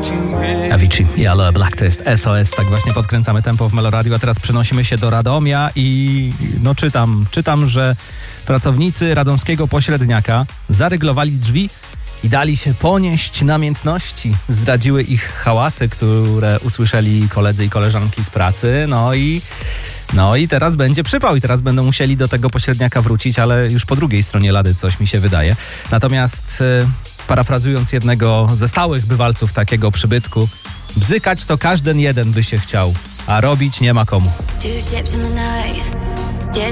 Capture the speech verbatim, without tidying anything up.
Avicii i Aloe Black to jest S O S. Tak właśnie podkręcamy tempo w Meloradiu, a teraz przenosimy się do Radomia i no czytam, czytam, że pracownicy radomskiego pośredniaka zaryglowali drzwi i dali się ponieść namiętności. Zdradziły ich hałasy, które usłyszeli koledzy i koleżanki z pracy. No i no i teraz będzie przypał i teraz będą musieli do tego pośredniaka wrócić, ale już po drugiej stronie lady, coś mi się wydaje. Natomiast e, parafrazując jednego ze stałych bywalców takiego przybytku, bzykać to każden jeden by się chciał, a robić nie ma komu. Two ships in the night.